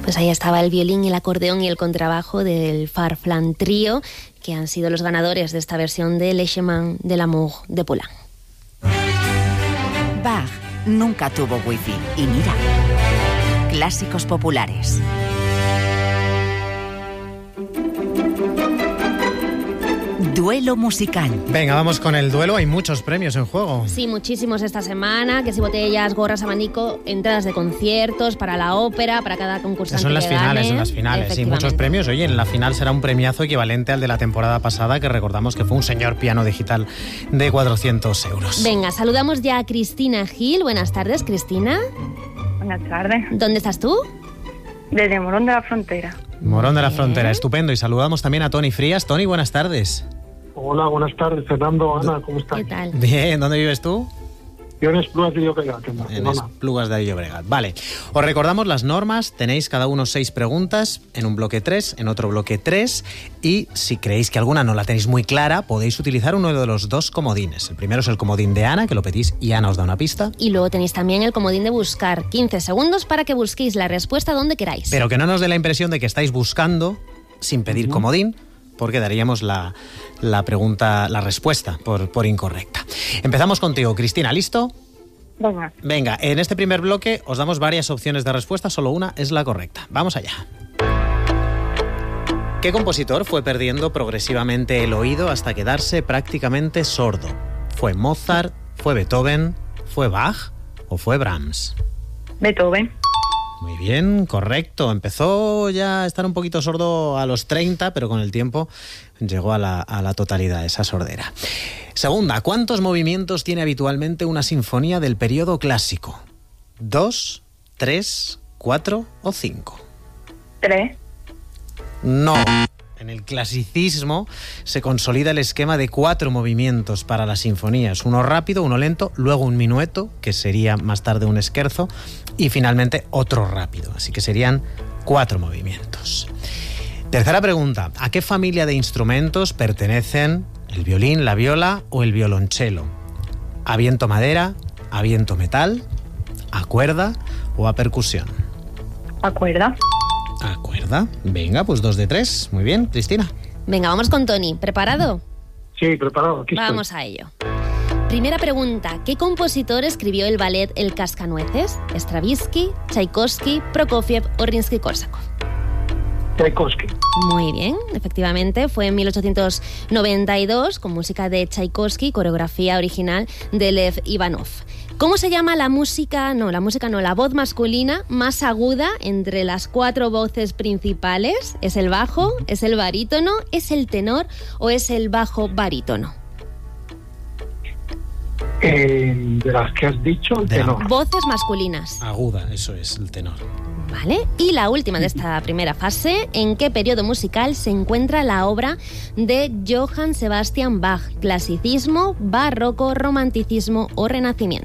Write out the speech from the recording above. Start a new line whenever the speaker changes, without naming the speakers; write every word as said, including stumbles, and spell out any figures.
Pues ahí estaba el violín, el acordeón y el contrabajo del Farfán Trío, que han sido los ganadores de esta versión de Le Chemin de l'amour de Poulenc.
Bach nunca tuvo wifi. Y mira, clásicos populares. Duelo musical.
Venga, vamos con el duelo. Hay muchos premios en juego.
Sí, muchísimos esta semana. Que si botellas, gorras, abanico, entradas de conciertos para la ópera, para cada concursante.
Son las
que
finales,
gane.
son las finales. Sí, muchos premios. Oye, en la final será un premiazo equivalente al de la temporada pasada, que recordamos que fue un señor piano digital de cuatrocientos euros.
Venga, saludamos ya a Cristina Gil. Buenas tardes, Cristina.
Buenas tardes.
¿Dónde estás tú?
Desde Morón de la Frontera.
Morón de la Frontera, estupendo. Y saludamos también a Tony Frías. Tony, buenas tardes.
Hola, buenas tardes, Fernando, Ana, ¿cómo estás?
¿Qué tal?
Bien, ¿dónde vives tú?
Yo en Esplugas de Llobregat, en
En
Barcelona.
Esplugas de Llobregat. Vale. Os recordamos las normas. Tenéis cada uno seis preguntas. En un bloque tres, en otro bloque tres. Y si creéis que alguna no la tenéis muy clara, podéis utilizar uno de los dos comodines. El primero es el comodín de Ana, que lo pedís y Ana os da una pista.
Y luego tenéis también el comodín de buscar. quince segundos para que busquéis la respuesta donde queráis.
Pero que no nos dé la impresión de que estáis buscando sin pedir comodín, porque daríamos la, la pregunta, la respuesta por, por incorrecta. Empezamos contigo, Cristina. ¿Listo?
Venga.
Venga, en este primer bloque os damos varias opciones de respuesta, solo una es la correcta. Vamos allá. ¿Qué compositor fue perdiendo progresivamente el oído hasta quedarse prácticamente sordo? ¿Fue Mozart, fue Beethoven, fue Bach o fue Brahms?
Beethoven.
Muy bien, correcto. Empezó ya a estar un poquito sordo a los treinta, pero con el tiempo llegó a la, a la totalidad esa sordera. Segunda, ¿cuántos movimientos tiene habitualmente una sinfonía del periodo clásico? ¿Dos, tres, cuatro o cinco?
Tres.
No. En el clasicismo se consolida el esquema de cuatro movimientos para las sinfonías. Uno rápido, uno lento, luego un minueto, que sería más tarde un scherzo, y finalmente otro rápido. Así que serían cuatro movimientos. Tercera pregunta. ¿A qué familia de instrumentos pertenecen el violín, la viola o el violonchelo? ¿A viento madera, a viento metal, a cuerda o a percusión?
¿A cuerda?
¿A cuerda? Venga, pues dos de tres. Muy bien, Cristina.
Venga, vamos con Tony. ¿Preparado?
Sí, preparado, aquí estoy.
Vamos a ello. Primera pregunta. ¿Qué compositor escribió el ballet El Cascanueces? ¿Stravinsky, Tchaikovsky, Prokofiev o Rimsky-Korsakov?
Tchaikovsky.
Muy bien, efectivamente, fue en mil ochocientos noventa y dos con música de Tchaikovsky, coreografía original de Lev Ivanov. ¿Cómo se llama la música, no, la música no, la voz masculina más aguda entre las cuatro voces principales? ¿Es el bajo, es el barítono, es el tenor o es el bajo barítono?
Eh, de las que has dicho, el
De la-
tenor.
Voces masculinas.
Aguda, eso es, el tenor.
Vale, y la última de esta primera fase, ¿en qué periodo musical se encuentra la obra de Johann Sebastian Bach? ¿Clasicismo, barroco, romanticismo o renacimiento?